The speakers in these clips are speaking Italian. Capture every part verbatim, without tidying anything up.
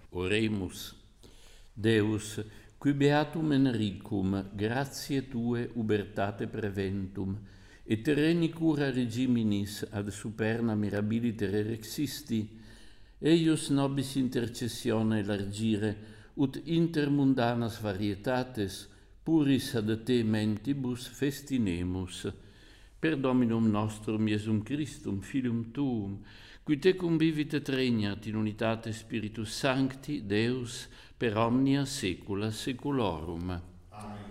Oremus. Deus, qui beatum Enricum, gratiae Tue ubertate preventum, et terreni cura regiminis ad superna mirabiliter erexisti, eius nobis intercessione largire, ut intermundanas varietates, puris ad Te mentibus festinemus. Per Dominum nostrum Iesum Christum, Filium Tuum, qui Te convivit et regnat in unitate Spiritus Sancti, Deus, per omnia saecula saeculorum. Amen.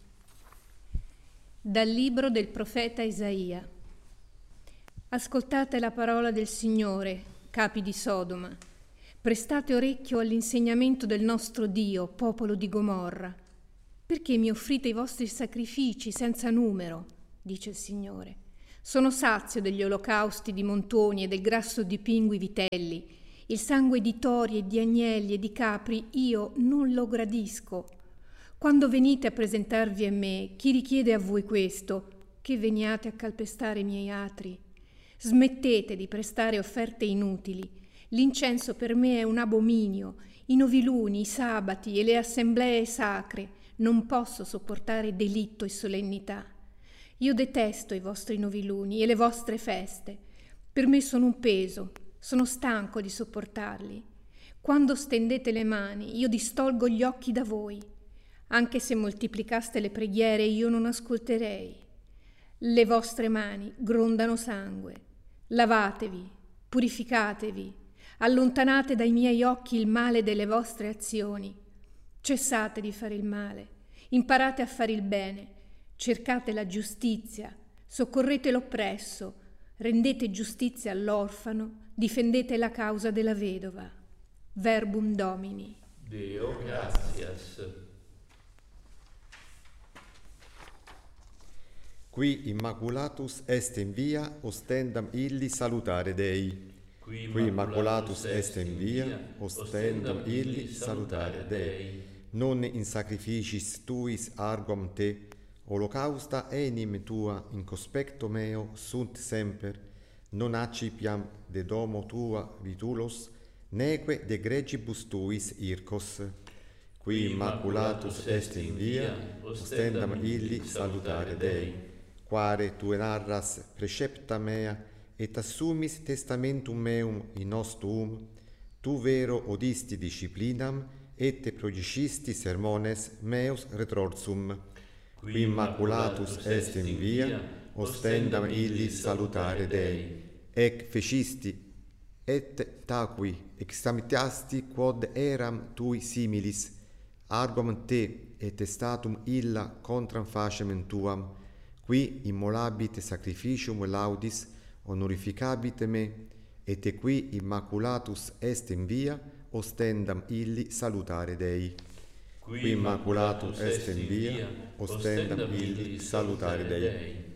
Dal libro del profeta Isaia. Ascoltate la parola del Signore, capi di Sodoma. Prestate orecchio all'insegnamento del nostro Dio, popolo di Gomorra. Perché mi offrite i vostri sacrifici senza numero, dice il Signore. Sono sazio degli olocausti di montoni e del grasso di pingui vitelli. Il sangue di tori e di agnelli e di capri io non lo gradisco. Quando venite a presentarvi a me, chi richiede a voi questo? Che veniate a calpestare i miei atri? Smettete di prestare offerte inutili. L'incenso per me è un abominio. I noviluni, i sabati e le assemblee sacre. Non posso sopportare delitto e solennità. Io detesto i vostri noviluni e le vostre feste. Per me sono un peso. Sono stanco di sopportarli. Quando stendete le mani, io distolgo gli occhi da voi. Anche se moltiplicaste le preghiere, io non ascolterei. Le vostre mani grondano sangue. Lavatevi, purificatevi, allontanate dai miei occhi il male delle vostre azioni. Cessate di fare il male, imparate a fare il bene, cercate la giustizia, soccorrete l'oppresso, rendete giustizia all'orfano, difendete la causa della vedova. Verbum Domini. Deo gratias. Qui immaculatus est in via, ostendam illi salutare Dei. Qui immaculatus est in via, ostendam illi salutare Dei. Non in sacrificis tuis arguam te, holocausta enim tua in conspecto meo sunt semper, non accipiam de domo tua vitulos, neque de gregibus tuis ircos. Qui immaculatus est in via, ostendam illi salutare Dei. Quare tu narras precepta mea, et assumis testamentum meum in nos tuum, tu vero odisti disciplinam, et te progiscisti sermones meus retrorsum. Qui immaculatus est in via, ostendam illi salutare Dei. Ec fecisti, et taqui examitasti quod eram tui similis, arguam te et testatum illa contram facem tuam, qui immolabite sacrificium laudis, honorificabite me, et te qui immaculatus est in via, ostendam illi salutare Dei. Qui immaculatus est in via, ostendam illi salutare Dei.